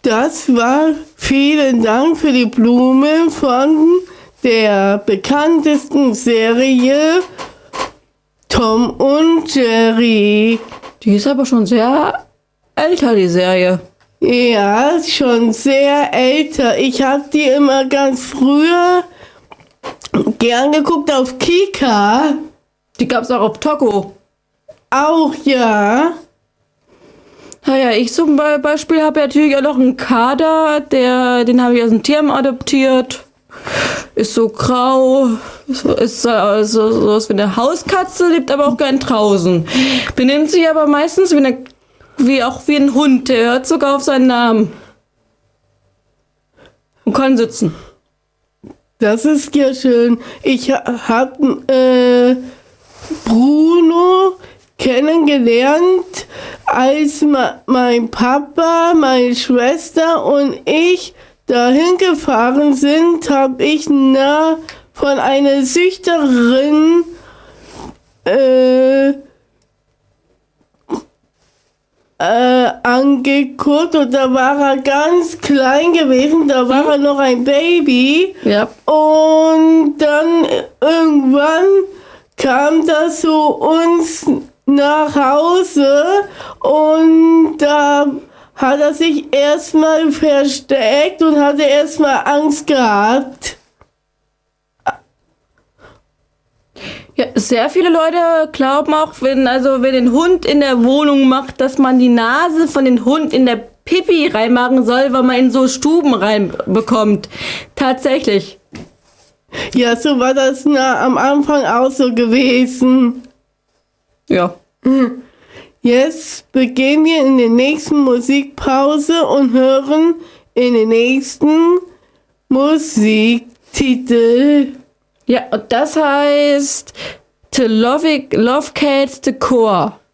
Das war vielen Dank für die Blumen von der bekanntesten Serie Tom und Jerry. Die ist aber schon sehr älter, die Serie. Ja, schon sehr älter. Ich habe die immer ganz früher gern geguckt auf Kika. Die gab's auch auf Togo. Auch, ja. Naja, ich zum Beispiel habe ja natürlich auch noch einen Kader, den habe ich aus dem Tierheim adoptiert. Ist so grau, ist so was wie eine Hauskatze, lebt aber auch gern draußen. Benimmt sich aber meistens wie ein Hund, der hört sogar auf seinen Namen. Und kann sitzen. Das ist ja schön. Ich habe Bruno kennengelernt, als mein Papa, meine Schwester und ich dahin gefahren sind, habe ich von einer Züchterin angeguckt und da war er ganz klein gewesen, da war er noch ein Baby. Ja. Und dann irgendwann kam das zu uns nach Hause und da hat er sich erstmal versteckt und hatte erstmal Angst gehabt. Ja, sehr viele Leute glauben auch, wenn den Hund in der Wohnung macht, dass man die Nase von dem Hund in der Pipi reinmachen soll, weil man in so Stuben reinbekommt. Tatsächlich. Ja, so war das am Anfang auch so gewesen. Ja. Jetzt beginnen wir in der nächsten Musikpause und hören in den nächsten Musiktitel. Ja, und das heißt The Love Cats The Core.